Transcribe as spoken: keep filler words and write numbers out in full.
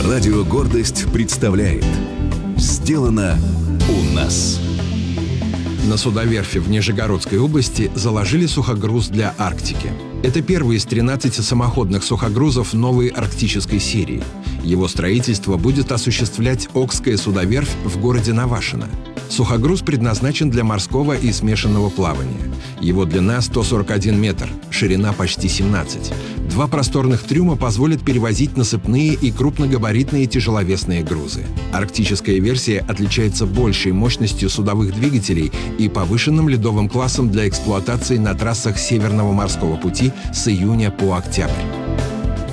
Радио «Гордость» представляет «Сделано у нас». На судоверфи в Нижегородской области заложили сухогруз для Арктики. Это первый из тринадцати самоходных сухогрузов новой арктической серии. Его строительство будет осуществлять Окская судоверфь в городе Навашино. Сухогруз предназначен для морского и смешанного плавания. Его длина сто сорок один метр, ширина почти семнадцать. Два просторных трюма позволят перевозить насыпные и крупногабаритные тяжеловесные грузы. Арктическая версия отличается большей мощностью судовых двигателей и повышенным ледовым классом для эксплуатации на трассах Северного морского пути с июня по октябрь.